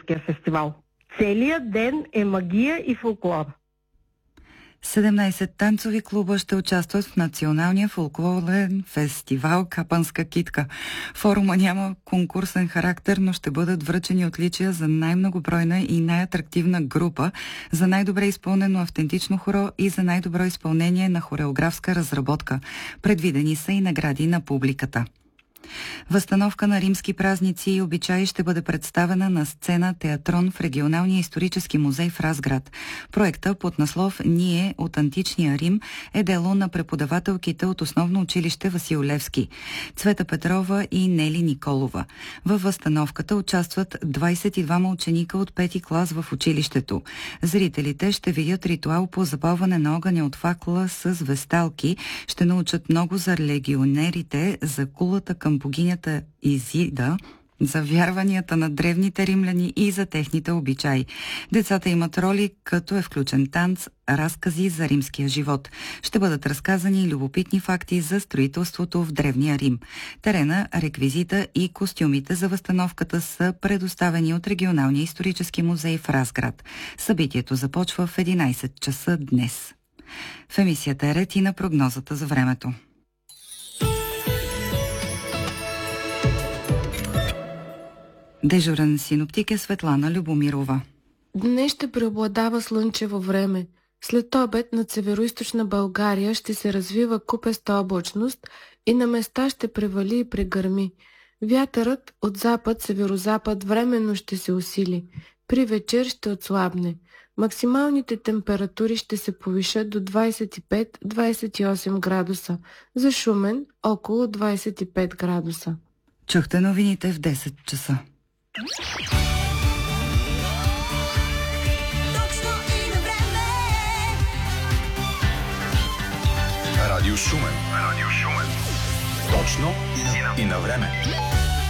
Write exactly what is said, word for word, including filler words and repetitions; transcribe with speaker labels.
Speaker 1: Пловдивския фестивал. Целият ден е магия и фолклор.
Speaker 2: седемнайсет танцови клуба ще участват в националния фолклорен фестивал Капанска китка. Форума няма конкурсен характер, но ще бъдат връчени отличия за най-многобройна и най-атрактивна група, за най-добре изпълнено автентично хоро и за най-добро изпълнение на хореографска разработка. Предвидени са и награди на публиката. Възстановка на римски празници и обичаи ще бъде представена на сцена Театрон в регионалния исторически музей в Разград. Проекта под наслов «Ние от античния Рим» е дело на преподавателките от основно училище Васил Левски, Цвета Петрова и Нели Николова. Във възстановката участват двайсет и двама ученика от пети клас в училището. Зрителите ще видят ритуал по запалване на огъня от факла с весталки, ще научат много за легионерите, за кулата към богинята Изида, за вярванията на древните римляни и за техните обичаи. Децата имат роли, като е включен танц, разкази за римския живот. Ще бъдат разказани любопитни факти за строителството в Древния Рим. Терена, реквизита и костюмите за възстановката са предоставени от регионалния исторически музей в Разград. Събитието започва в единайсет часа днес. В емисията е ред и на прогнозата за времето. Дежурен синоптик е Светлана Любомирова.
Speaker 3: Днес ще преобладава слънчево време. След обед над североизточна България ще се развива купеста облачност и на места ще превали и прегърми. Вятърът от запад-северозапад временно ще се усили. При вечер ще отслабне. Максималните температури ще се повишат до двайсет и пет до двайсет и осем градуса. За Шумен около двайсет и пет градуса.
Speaker 2: Чухте новините в десет часа.
Speaker 4: Радио Шумен. Радио Шумен. Точно и на време.